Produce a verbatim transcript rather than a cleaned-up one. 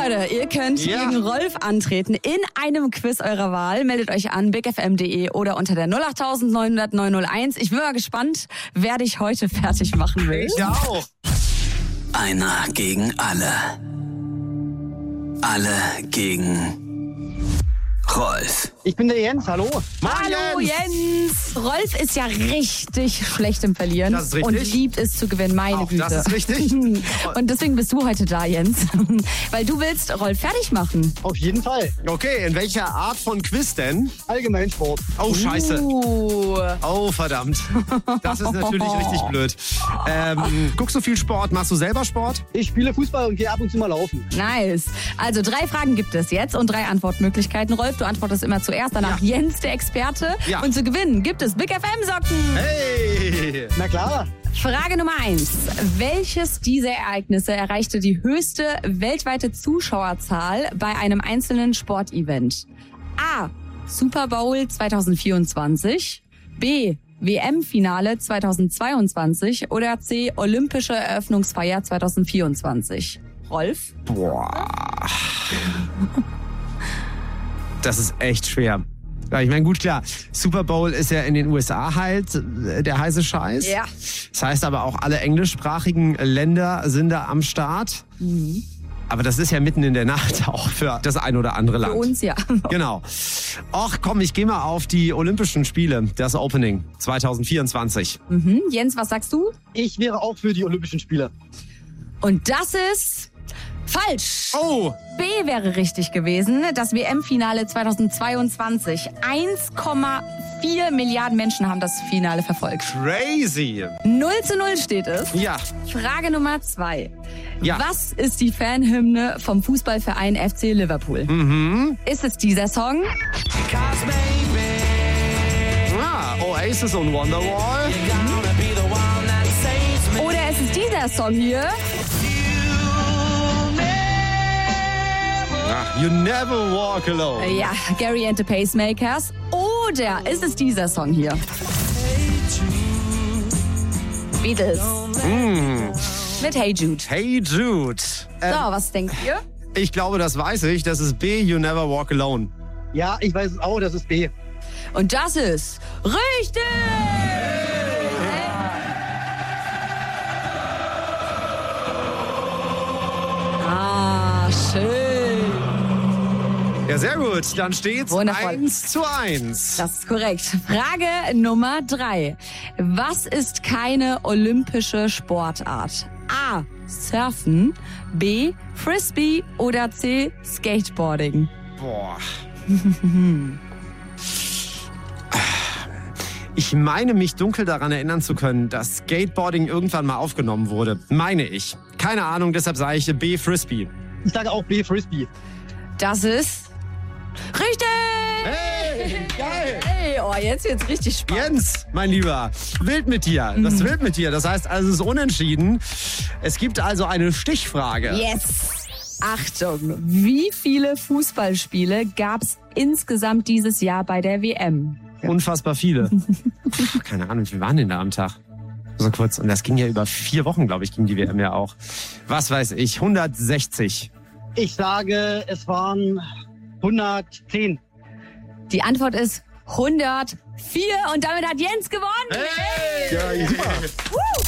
Leute, ihr könnt Ja. gegen Rolf antreten in einem Quiz eurer Wahl. Meldet euch an, big f m punkt d e oder unter der null acht neun null null neun null eins. Ich bin mal gespannt, wer dich heute fertig machen will. Ich auch. Einer gegen alle. Alle gegen Rolf. Ich bin der Jens, hallo. Hallo Jens. Rolf ist ja richtig schlecht im Verlieren Das ist richtig. und liebt es zu gewinnen, meine Auch Güte. das ist richtig. Und deswegen bist du heute da, Jens. Weil du willst Rolf fertig machen. Auf jeden Fall. Okay, in welcher Art von Quiz denn? Allgemeinsport. Oh, scheiße. Uh. Oh, verdammt. Das ist natürlich richtig blöd. Ähm, guckst du viel Sport? Machst du selber Sport? Ich spiele Fußball und gehe ab und zu mal laufen. Nice. Also drei Fragen gibt es jetzt und drei Antwortmöglichkeiten. Rolf, du antwortest immer zuerst, danach Ja. Jens, der Experte. Ja. Und zu gewinnen gibt es Big F M-Socken. Hey! Na klar. Frage Nummer eins. Welches dieser Ereignisse erreichte die höchste weltweite Zuschauerzahl bei einem einzelnen Sportevent? A. Super Bowl zwanzig vierundzwanzig. B. W M-Finale zwanzig zweiundzwanzig. Oder C. Olympische Eröffnungsfeier zwanzig vierundzwanzig. Rolf? Boah. Das ist echt schwer. Ja, ich meine, gut, klar, Super Bowl ist ja in den U S A halt äh, der heiße Scheiß. Ja. Das heißt aber auch, alle englischsprachigen Länder sind da am Start. Mhm. Aber das ist ja mitten in der Nacht auch für das ein oder andere Land. Für uns ja. Genau. Ach komm, ich gehe mal auf die Olympischen Spiele, das Opening zwanzig vierundzwanzig. Mhm. Jens, was sagst du? Ich wäre auch für die Olympischen Spiele. Und das ist falsch. Oh, B wäre richtig gewesen. Das W M-Finale zwanzig zweiundzwanzig. eins Komma vier Milliarden Menschen haben das Finale verfolgt. crazy. null zu null steht es. Ja, Frage Nummer zwei. Ja. Was ist die Fanhymne vom Fußballverein F C Liverpool? mhm. Ist es dieser Song? Ah, Oasis und Wonderwall. Oder ist es dieser Song hier? Ah, You Never Walk Alone. Ja, Gary and the Pacemakers. Oder ist es dieser Song hier? Beatles. Mm. Mit Hey Jude. Hey Jude. Ähm, So, was denkt ihr? Ich glaube, das weiß ich. Das ist B, You Never Walk Alone. Ja, ich weiß es auch, das ist B. Und das ist richtig! Ah, schön. Ja, sehr gut. Dann steht's Wundervoll. eins zu eins. Das ist korrekt. Frage Nummer drei. Was ist keine olympische Sportart? A. Surfen. B. Frisbee. Oder C. Skateboarding. Boah. Ich meine, mich dunkel daran erinnern zu können, dass Skateboarding irgendwann mal aufgenommen wurde. Meine ich. Keine Ahnung, deshalb sage ich B, Frisbee. Ich sage auch B, Frisbee. Das ist richtig! Hey, geil! Hey, oh, jetzt wird's richtig spannend. Jens, mein Lieber, wild mit dir. Das ist wild mit dir. Das heißt, also es ist unentschieden. Es gibt also eine Stichfrage. Yes! Achtung, wie viele Fußballspiele gab's insgesamt dieses Jahr bei der W M? Unfassbar viele. Puh, keine Ahnung, wie waren denn da am Tag? So kurz. Und das ging ja über vier Wochen, glaube ich, ging die W M ja auch. Was weiß ich, hundertsechzig. Ich sage, es waren hundertzehn. Die Antwort ist hundertvier und damit hat Jens gewonnen. Hey! Ja, super.